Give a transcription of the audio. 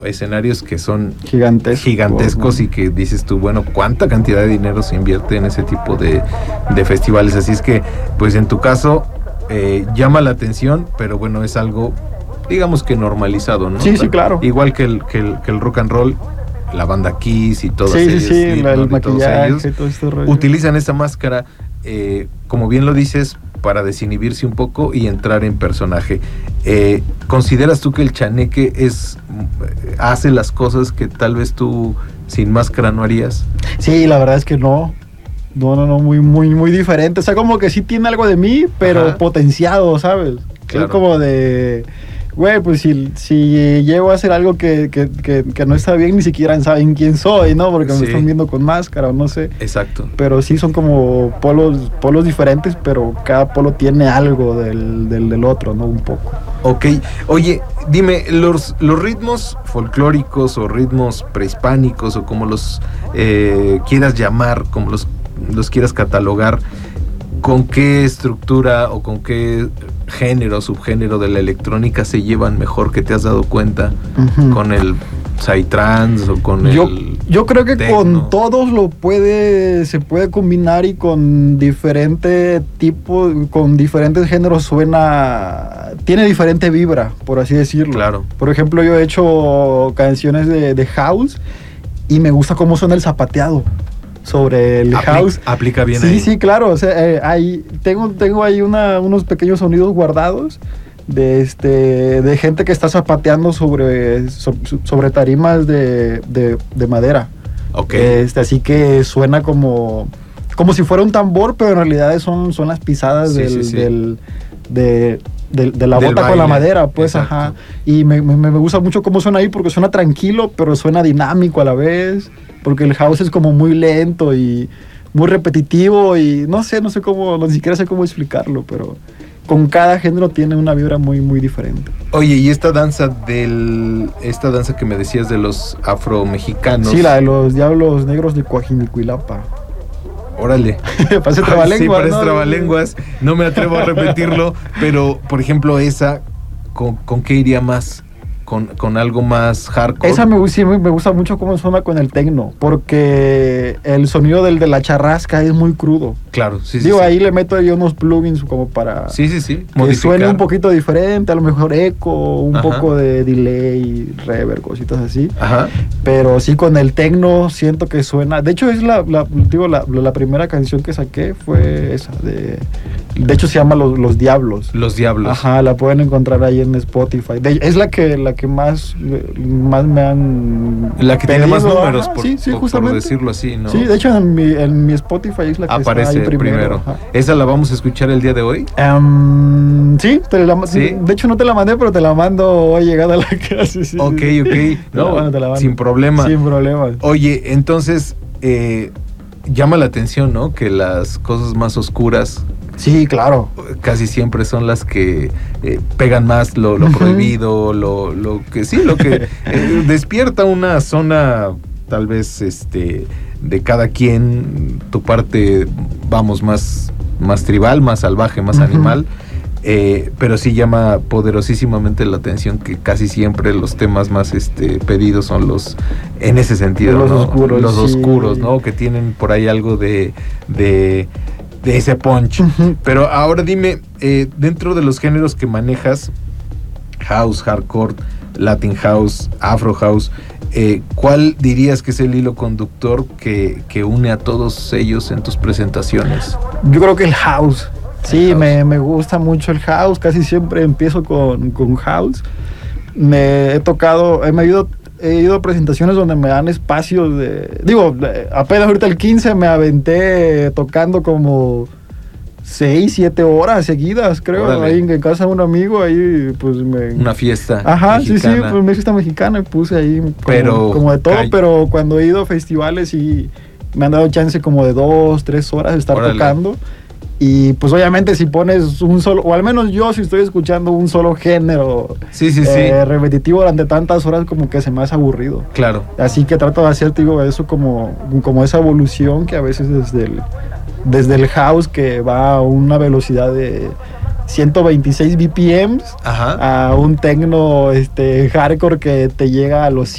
escenarios que son gigantescos y que dices tú, bueno, ¿cuánta cantidad de dinero se invierte en ese tipo de festivales? Así es que, pues en tu caso, llama la atención, pero bueno, es algo, digamos que normalizado, ¿no? Sí, claro. Igual que el rock and roll, la banda Kiss y todas ellas, el maquillaje, todo este rollo. Utilizan esta máscara, como bien lo dices, para desinhibirse un poco y entrar en personaje. ¿Consideras tú que el chaneque hace las cosas que tal vez tú sin máscara no harías? Sí, la verdad es que no. No, muy diferente. O sea, como que sí tiene algo de mí, pero potenciado, ¿sabes? Claro. Es como de... Güey, pues si llego a hacer algo que no está bien, ni siquiera saben quién soy, ¿no? Porque me están viendo con máscara o no sé. Exacto. Pero sí son como polos diferentes, pero cada polo tiene algo del otro, ¿no? Un poco. Ok. Oye, dime, los ritmos folclóricos o ritmos prehispánicos o como los quieras llamar, como los quieras catalogar, ¿con qué estructura o con qué género, subgénero de la electrónica se llevan mejor, que te has dado cuenta? ¿Con el psytrance o con yo creo que techno? Con todos se puede combinar, y con diferentes géneros tiene diferente vibra, por así decirlo. Claro. Por ejemplo, yo he hecho canciones de house y me gusta cómo suena el zapateado sobre el house. Aplica bien ahí. Sí, claro. O sea, tengo ahí unos pequeños sonidos guardados de gente que está zapateando sobre tarimas de madera. Okay. Así que suena como si fuera un tambor, pero en realidad son las pisadas de la bota con la madera, pues. Exacto. Ajá. Y me gusta mucho cómo suena ahí, porque suena tranquilo, pero suena dinámico a la vez, porque el house es como muy lento y muy repetitivo, y no sé cómo, ni siquiera sé cómo explicarlo, pero con cada género tiene una vibra muy, muy diferente. Oye, y esta danza que me decías de los afromexicanos. Sí, la de los Diablos Negros de Coajinicuilapa. Órale. Parece trabalenguas. Sí, parece trabalenguas. No me atrevo a repetirlo, pero, por ejemplo, esa, ¿con qué iría más? ¿Con algo más hardcore? Esa me gusta mucho cómo suena con el techno, porque el sonido de la charrasca es muy crudo. Claro, sí. Ahí le meto yo unos plugins como para que modificar, suene un poquito diferente, a lo mejor eco, un poco de delay, reverb, cositas así. Ajá. Pero sí, con el techno siento que suena. De hecho, es la primera canción que saqué fue esa. De hecho, se llama Los Diablos. Los Diablos. Ajá, la pueden encontrar ahí en Spotify. Es la que más me han... La que pedido, tiene más números, justamente. por decirlo así, ¿no? Sí, de hecho en mi Spotify es la que aparece está ahí primero. ¿Esa la vamos a escuchar el día de hoy? Sí, de hecho no te la mandé, pero te la mando hoy llegada a la casa. Sí, Ok. No, sin problema. Sin problema. Oye, entonces, llama la atención, ¿no? Que las cosas más oscuras... Sí, claro. Casi siempre son las que pegan más, lo prohibido, lo que despierta una zona, tal vez, de cada quien, tu parte, vamos, más tribal, más salvaje, más animal, pero sí llama poderosísimamente la atención que casi siempre los temas más pedidos son los, en ese sentido, los ¿no? oscuros, los oscuros, ¿no? Que tienen por ahí algo de ese punch. Pero ahora dime, dentro de los géneros que manejas, house, hardcore, latin house, afro house, ¿cuál dirías que es el hilo conductor que une a todos ellos en tus presentaciones? Yo creo que el house. Sí, me gusta mucho el house. Casi siempre empiezo con house. He ido a presentaciones donde me dan espacios apenas ahorita el 15 me aventé tocando como 6, 7 horas seguidas, creo. Órale. Ahí en casa de un amigo, ahí pues una fiesta. Ajá, mexicana. Sí, pues una fiesta mexicana, y puse ahí como de todo, pero cuando he ido a festivales y me han dado chance como de 2, 3 horas de estar tocando. Y pues obviamente si pones un solo, o al menos yo si estoy escuchando un solo género repetitivo durante tantas horas, como que se me hace aburrido. Claro. Así que trato de hacer, eso como esa evolución que a veces desde el house, que va a una velocidad de 126 BPMs a un techno hardcore que te llega a los